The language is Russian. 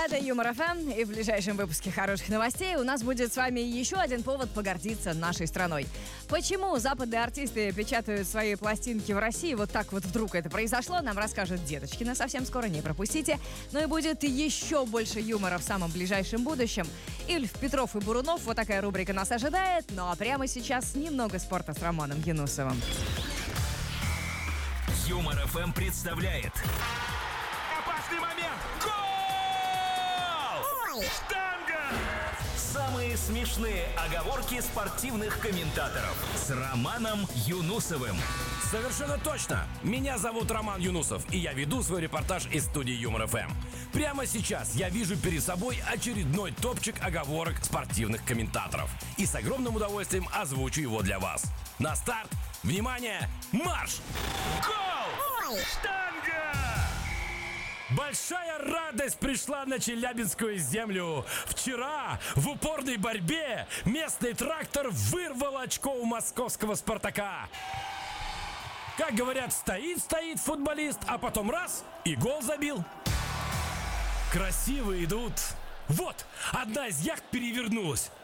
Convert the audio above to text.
Это Юмор ФМ, и в ближайшем выпуске хороших новостей у нас будет с вами еще один повод погордиться нашей страной. Почему западные артисты печатают свои пластинки в России, вот так вот вдруг это произошло, нам расскажет Деточкина совсем скоро, не пропустите. Ну и будет еще больше юмора в самом ближайшем будущем. Ильф, Петров и Бурунов, вот такая рубрика нас ожидает. Ну а прямо сейчас немного спорта с Романом Юнусовым. Юмор ФМ представляет опасный момент! Гол! Штанга! Самые смешные оговорки спортивных комментаторов с Романом Юнусовым. Совершенно точно! Меня зовут Роман Юнусов, и я веду свой репортаж из студии Юмор ФМ. Прямо сейчас я вижу перед собой очередной топчик оговорок спортивных комментаторов. И с огромным удовольствием озвучу его для вас. На старт! Внимание! Марш! Гол! Штанга! Большая радость пришла на Челябинскую землю. Вчера в упорной борьбе местный трактор вырвал очко у московского «Спартака». Как говорят, стоит футболист, а потом раз и гол забил. Красиво идут. Вот, одна из яхт перевернулась.